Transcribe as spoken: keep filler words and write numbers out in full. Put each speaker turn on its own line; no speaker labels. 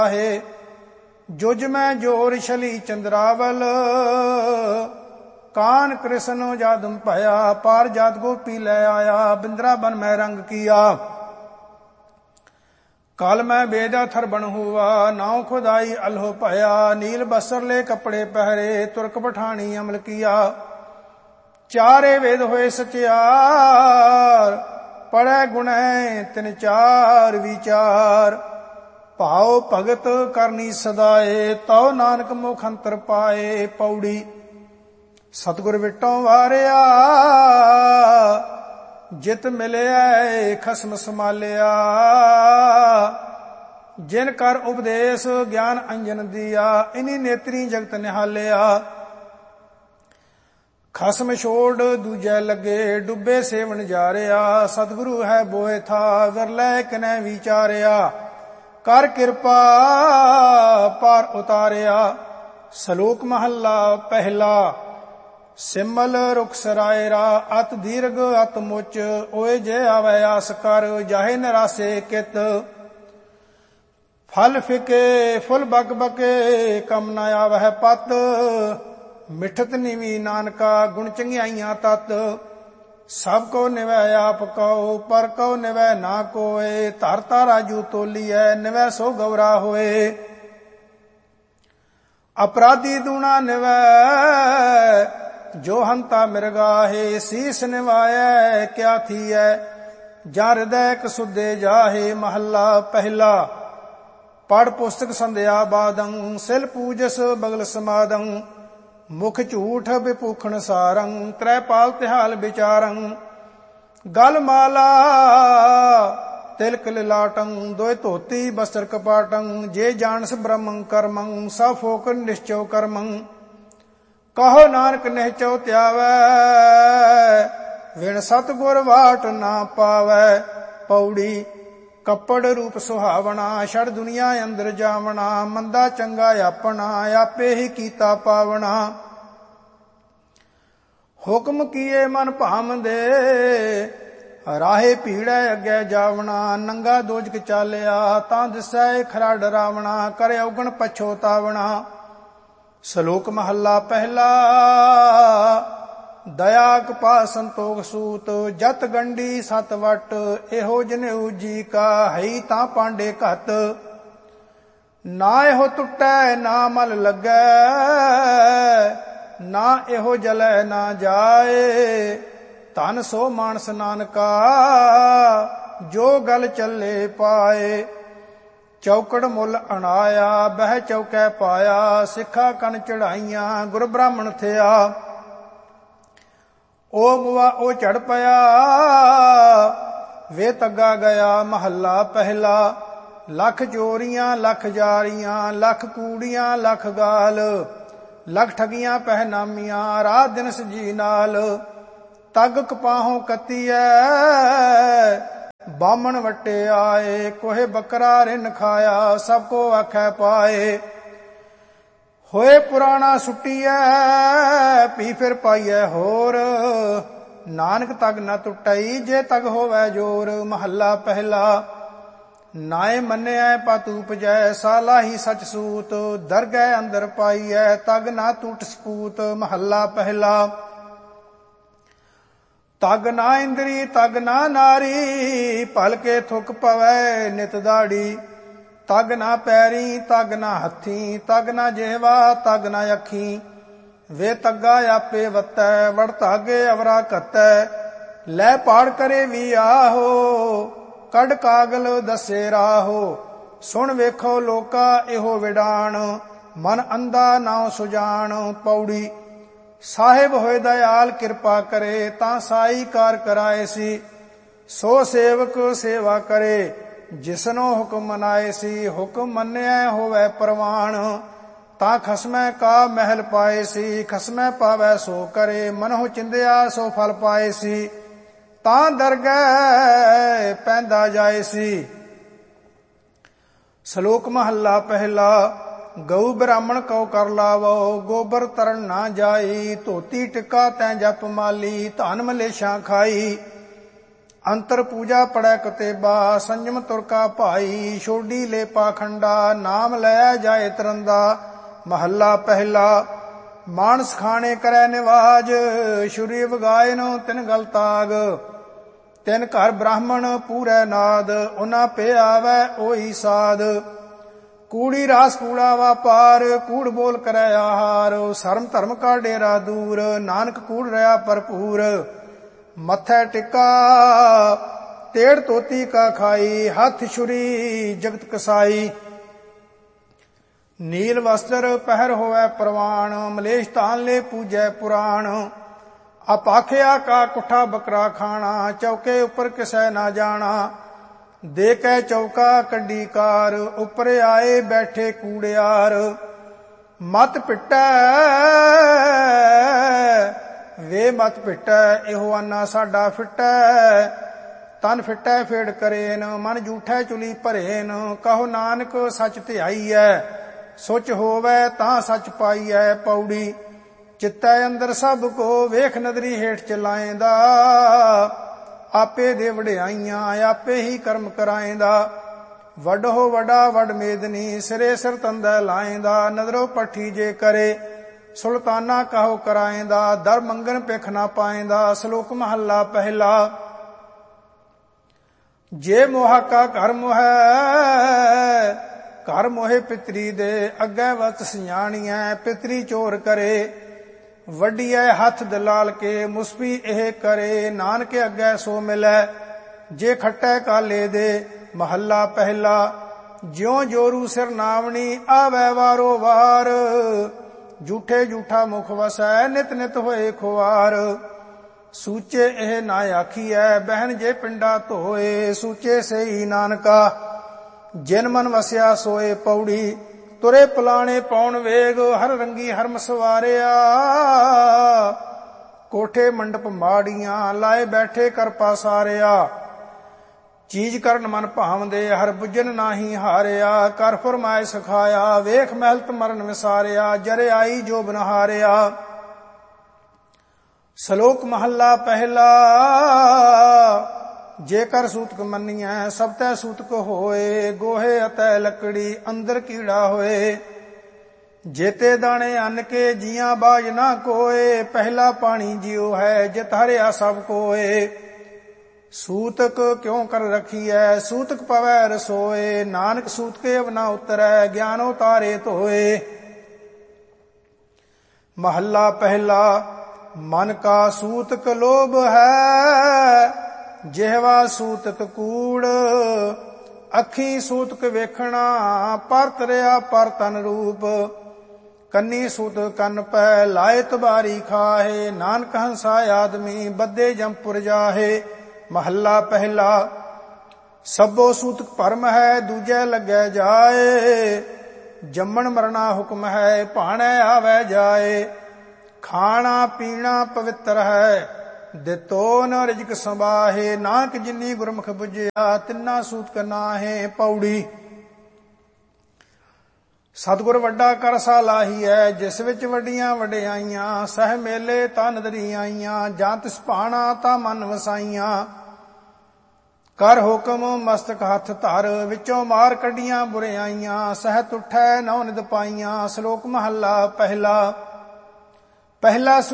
ਹੈ। ਜੁਜ ਮੈਂ ਜੋਰ ਛਲੀ ਚੰਦਰਾਵਲ, ਕਾਨ ਕ੍ਰਿਸ਼ਨ ਜਾਦਮ ਭਇਆ। ਪਾਰ ਜਾਤ ਗੋਪੀ ਲੈ ਆਇਆ, ਬਿੰਦਰਾਬਨ ਮੈਂ ਰੰਗ ਕੀਆ। कल मैं बेदा थरबन हुआ, नाव खुदाई अल्हो भया। नील बसर ले कपड़े पहरे, तुर्क पठानी अमल किया। चारे वेद होए सचियार, पढ़े गुणै तिन चार विचार। भाव भगत करनी सदाए, तौ नानक मुख अंतर पाए। पौड़ी सतगुर विटों वारिया, जित मिलिया खसम संभालिया। जिन कर उपदेश ज्ञान अंजन दिया, इन्हीं नेत्री जगत निहालिया। खसम छोड़ दूजे लगे, डुबे सेवन जारिया। सतगुरु है बोए था, विरलै किनै विचारिया। कर किरपा पार उतारिया। सलोक महला पहला। सिमल रुख सरायरा, अत दीर्घ अत मुच। ओए जे आवे आस कर, जाहे निरासे कित। फल फिके फुल बक बके, कम न आवह पत। मिठत निवी नानका, गुण चंगियाइयां तत। सब को निवै आप कहो, पर को निवै ना कोय। धर ताराजू तोलिए, निवै सो गौरा होए। अपराधी दूना निवै, जो हंता मिरगाहे। शीस निवाय क्या थीए, जा हृदय कसुदे जाहे। महला पहला। पढ़ पुस्तक संध्या बादं, सिल पूजस बगल समादं। मुख झूठ विपूखण सारं, त्रैपाल तिहाल विचारं। गल माला तिलक लिलाटं, दोय धोती बस्त्र कपाटं। जे जानस ब्रह्मं कर्मं, सब फोक निश्चय कर्मं। कहो नानक निहचो त्यावै, विण सतगुर वाट ना पावै। पौड़ी कपड़ रूप सुहावना, छड़ दुनिया अंदर जावना। मंदा चंगा अपना, आपे ही कीता पावना। हुक्म किए मन भामदे, राहे भीड़ै अगे जावना। नंगा दोजक चालिया, तां दिसै खरा डरावना। करे औगण पछोतावना। सलोक महला पहला। दया कपा संतोख सूत, जत गंडी सत वट। एहो जनेऊ जी का, हई तां पांडे घत। ना एहो टुटै ना मल लगै, ना एहो जलै ना जाए। धन सो मानस नानका, जो गल चले पाए। चौकड़ मुल अनाया, बह चौकै पाया। सिखा कन चढ़ाइया, गुर ब्राह्मण थिया। ओ मुआ ओ चढ़ पया, वे तग्गा गया। महला पहला। लख चोरियां लख जारियां, लख कूड़ियां लख गाल। लख ठगियां पहनामियां, रात दिन सजी नाल। तग कपाहों कतीऐ, बामन वटे आए। कोहे बकरा रिन खाया, सबको आखै पाए। होए पुराना सुटिया, पी फिर पाइए होर। नानक तग न टुटई, जे तग होवै जोर। महला पहला। नाए मन्निया पत उपजै, सालाही सच सूत। दरगै अंदर पाइए, तग ना टूट सपूत। महला पहला। तग ना इंद्री तग ना नारी, भल के थुक पवै नित दाड़ी। तग ना पैरी तग ना हथी, तग ना जेहवा तग ना अखी। वे तग्गा आपे वतै, वड़ धागे अवरा कतै। लै पाड़ करे भी आहो, कड़ कागल दसे राहो। सुन वेखो लोका एहो विडाण, मन अंधा नाउ सुजान। पौड़ी साहिब होए दयाल किरपा करे, तां साई कार कराए सी। सो सेवक सेवा करे, जिसनो हुक्म मनाए सी। हुक्म मन्निया होवे परवान, तां खसमै का महल पाए सी। खसमै पावै सो करे, मनहु चिंदिया सो फल पाए सी। तां दरगह पैंदा जाए सी। सलोक महला पहला। गऊ ब्राह्मण कौ कर लावो, गोबर तरन ना जाई। धोती टिका तैं जप माली, धन मलेशा खाई। ਅੰਤਰ ਪੂਜਾ ਪੜੈ ਕਤੇਬਾ, ਸੰਜਮ ਤੁਰਕਾ ਭਾਈ, ਛੋਡੀ ਲੈ ਪਾਖੰਡਾ, ਨਾਮ ਲੈ ਜਾਏ ਤਰੰਦਾ। ਮਹੱਲਾ ਪਹਿਲਾ। ਮਾਨਸ ਖਾਣੇ ਕਰੈ ਨਿਵਾਜ, ਸ਼ੁਰੀ ਵਗਾਇਨ ਤਿਨ ਗਲ ਤਾਗ। ਤਿਨ ਘਰ ਬ੍ਰਾਹਮਣ ਪੂਰੈ ਨਾਦ, ਉਨਾ ਪੇ ਆਵੈ ਓਈ ਸਾਧ। ਕੂੜੀ ਰਾਸ ਕੂੜਾ ਵਾਪਾਰ, ਕੂੜ ਬੋਲ ਕਰੈ ਆਹਾਰ। ਸ਼ਰਮ ਧਰਮ ਕਾ ਡੇਰਾ ਦੂਰ, ਨਾਨਕ ਕੂੜ ਰਿਆ ਭਰਪੂਰ। ਮੱਥੈ ਟਿੱਕਾ ਤੇੜ ਤੋਤੀ ਕਾ ਖਾਈ, ਹੱਥ ਛੁਰੀ ਜਗਤ ਕਸਾਈ। ਨੀਲ ਵਸਤਰ ਪਹਿਰ ਹੋਵੈ ਪ੍ਰਵਾਨ, ਮਲੇਸ਼ ਧਾਨ ਲੈ ਪੂਜੈ ਪੁਰਾਣ। ਅਪਾਖਿਆ ਕਾ ਕੁੱਠਾ ਬੱਕਰਾ ਖਾਣਾ, ਚੌਕੇ ਉੱਪਰ ਕਿਸੈ ਨਾ ਜਾਣਾ। ਦੇ ਕੈ ਚੌਕਾ ਕੱਢੀ ਕਾਰ, ਉੱਪਰ ਆਏ ਬੈਠੇ ਕੂੜਿਆਰ। ਮਤ ਪਿੱਟੈ ਵੇ ਮਤ ਪਿੱਟੈ, ਇਹੋ ਆਨਾ ਸਾਡਾ ਫਿੱਟੈ। ਤਨ ਫਿੱਟੈ ਫੇੜ ਕਰੇਨ, ਮਨ ਜੂਠੈ ਚੁਲੀ ਭਰੇਨ। ਕਹੋ ਨਾਨਕ ਸੱਚ ਧਿਆਈਐ, ਸੁਚ ਹੋਵੈ ਤਾਂ ਸੱਚ ਪਾਈਐ। ਪੌੜੀ। ਚਿੱਤੈ ਅੰਦਰ ਸਭ ਕੋ, ਵੇਖ ਨਦਰੀ ਹੇਠ ਚਲਾਏਂਦਾ। ਆਪੇ ਦੇ ਵਡਿਆਈਆਂ, ਆਪੇ ਹੀ ਕਰਮ ਕਰਾਏਂਦਾ। ਵੱਡ ਹੋ ਵੱਡਾ ਵੱਡ ਮੇਦਨੀ, ਸਿਰੇ ਸਿਰ ਤੰਦੈ ਲਾਏਂਦਾ। ਨਦਰੋ ਪੱਠੀ ਜੇ ਕਰੇ, ਸੁਲਤਾਨਾ ਕਹੋ ਕਰਾਏਂਦਾ। ਦਰ ਮੰਗਨ ਭਿਖ ਨਾ ਪਾਏਂਦਾ। ਸ਼ਲੋਕ ਮਹੱਲਾ ਪਹਿਲਾ। ਜੇ ਮੋਹਾ ਕਾ ਘਰ ਮੋਹੈ, ਘਰ ਮੋਹੇ ਪਿਤਰੀ ਦੇ। ਅੱਗੇ ਵਤ ਸਿਆਣੀਐ, ਪਿਤਰੀ ਚੋਰ ਕਰੇ। ਵੱਡੀਐ ਹੱਥ ਦਲਾਲ ਕੇ, ਮੁਸਪੀ ਇਹ ਕਰੇ। ਨਾਨਕ ਅੱਗੇ ਸੋ ਮਿਲੈ, ਜੇ ਖੱਟੈ ਕਾਲੇ ਦੇ। ਮਹੱਲਾ ਪਹਿਲਾ। ਜਿਉ ਜੋਰੂ ਸਿਰ ਨਾਵਣੀ, ਆਵੈ ਵਾਰੋ ਵਾਰ। ਝੂਠੇ ਝੂਠਾ ਮੁਖ ਵਸੈ, ਨਿਤ ਨਿਤ ਹੋਏ ਖੁਆਰ। ਸੂਚੇ ਇਹ ਨਾ ਆਖੀਐ, ਬਹਿਨ ਜੇ ਪਿੰਡਾ ਧੋਏ। ਸੂਚੇ ਸਈ ਨਾਨਕਾ, ਜਿਨ ਮਨ ਵਸਿਆ ਸੋਏ। ਪੌੜੀ। ਤੁਰੇ ਪਲਾਣੇ ਪੌਣ ਵੇਗ, ਹਰ ਰੰਗੀ ਹਰਮ ਸਵਾਰਿਆ। ਕੋਠੇ ਮੰਡਪ ਮਾੜੀਆਂ, ਲਾਏ ਬੈਠੇ ਕਰ ਪਾਸਾਰਿਆ। ਚੀਜ਼ ਕਰਨ ਮਨ ਭਾਵਦੇ, ਹਰ ਬੁੱਝਨ ਨਾਹੀ ਹਾਰਿਆ। ਕਰ ਫਰਮਾਏ ਸਿਖਾਇਆ, ਵੇਖ ਮਹਿਲਤ ਮਰਨ ਵਿਸਾਰਿਆ। ਜਰੇ ਆਈ ਜੋ ਬਨਹਾਰਿਆ। ਸ਼ਲੋਕ ਮਹੱਲਾ ਪਹਿਲਾ। ਜੇਕਰ ਸੂਤਕ ਮੰਨੀਐ, ਸਭ ਤੈ ਸੂਤਕ ਹੋਏ। ਗੋਹੇ ਅਤੇ ਲੱਕੜੀ, ਅੰਦਰ ਕੀੜਾ ਹੋਏ। ਜੇਤੇ ਦਾਣੇ ਅੰਨ ਕੇ, ਜੀਆਂ ਬਾਜ ਨਾ ਕੋਏ। ਪਹਿਲਾ ਪਾਣੀ ਜਿਉ ਹੈ, ਜਿਤ ਹਰਿਆ ਸਭ ਕੋਏ। ਸੂਤਕ ਕਿਉ ਕਰ ਰਖੀਐ, ਸੂਤਕ ਪਵੈ ਰਸੋਏ। ਨਾਨਕ ਸੂਤਕੇ ਅਵ ਨਾ ਉਤਰੈ, ਗਿਆਨੋ ਤਾਰੇ ਧੋਏ। ਮਹੱਲਾ ਪਹਿਲਾ। ਮਨ ਕਾ ਸੂਤਕ ਲੋਭ ਹੈ, ਜਿਹਵਾ ਸੂਤਕ ਕੂੜ। ਅੱਖੀ ਸੂਤਕ ਵੇਖਣਾ, ਪਰ ਤਰਿਆ ਪਰ ਤਨ ਰੂਪ। ਕੰਨੀ ਸੂਤਕ ਕੰਨ ਪੈ, ਲਾਏ ਤਬਾਰੀ ਖਾਹੇ। ਨਾਨਕ ਹੰਸਾ ਆਦਮੀ, ਬੱਦੇ ਜੰਪੁਰ ਜਾਹੇ। ਮਹੱਲਾ ਪਹਿਲਾ। ਸਭੋ ਸੂਤਕ ਭਰਮ ਹੈ, ਦੂਜੈ ਲੱਗੈ ਜਾਏ। ਜੰਮਣ ਮਰਨਾ ਹੁਕਮ ਹੈ, ਭਾਣੈ ਆਵੈ ਜਾਏ। ਖਾਣਾ ਪੀਣਾ ਪਵਿੱਤਰ ਹੈ, ਦਿੱਤੋ ਨ ਰਿਜਕ ਸੰਬਾਹੇ। ਨਾਨਕ ਜਿਨੀ ਗੁਰਮੁਖ ਬੁਝਿਆ, ਤਿੰਨਾ ਸੂਤਕ ਨਾਹੇ। ਪੌੜੀ। ਸਤਿਗੁਰ ਵੱਡਾ ਕਰ ਸਾਲਾਹੀ ਹੈ, ਜਿਸ ਵਿੱਚ ਵੱਡੀਆਂ ਵਡਿਆਈਆਂ। ਸਹਿ ਮੇਲੇ ਤਾਂ ਨਦਰੀ ਆਈਆਂ, ਜਾਂ ਤਿਸ ਭਾਣਾ ਤਾਂ ਮਨ ਵਸਾਈਆਂ। ਕਰ ਹੁਕਮ ਮਸਤਕ ਹੱਥ ਧਰ, ਵਿੱਚੋਂ ਮਾਰ ਕੱਢੀਆਂ ਬੁਰਿਆਈਆਂ। ਸਹਿਤ ਉਠੈ ਨੌ ਨਿਦ ਪਾਈਆਂ। ਸ਼ਲੋਕ ਮਹੱਲਾ ਪਹਿਲਾ। ਪਹਿਲਾ